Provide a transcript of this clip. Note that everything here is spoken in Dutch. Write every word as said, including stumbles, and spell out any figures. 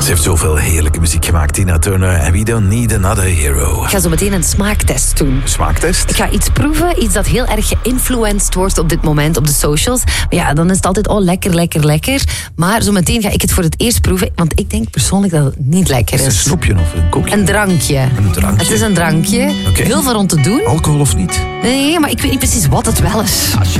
Ze heeft zoveel heerlijke muziek gemaakt, Tina Turner. En we don't need another hero. Ik ga zo meteen een smaaktest doen. Smaaktest? Ik ga iets proeven, iets dat heel erg geïnfluenced wordt op dit moment op de socials. Maar ja, dan is het altijd, oh, lekker, lekker, lekker. Maar zo meteen ga ik het voor het eerst proeven, want ik denk persoonlijk dat het niet lekker Is het is. een snoepje of een koekje? Een drankje. Een drankje. Het is een drankje. Oké. Heel veel om te doen. Alcohol of niet? Nee, maar ik weet niet precies wat het wel is.